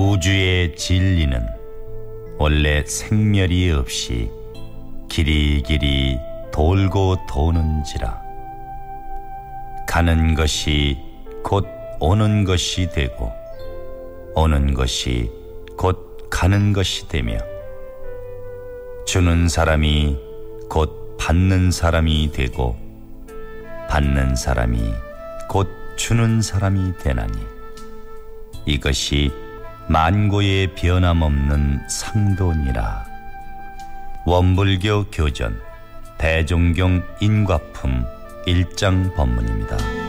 우주의 진리는 원래 생멸이 없이 길이길이 돌고 도는지라. 가는 것이 곧 오는 것이 되고 오는 것이 곧 가는 것이 되며 주는 사람이 곧 받는 사람이 되고 받는 사람이 곧 주는 사람이 되나니 이것이 만고의 변함없는 상도니라. 원불교 교전 대종경 인과품 1장 법문입니다.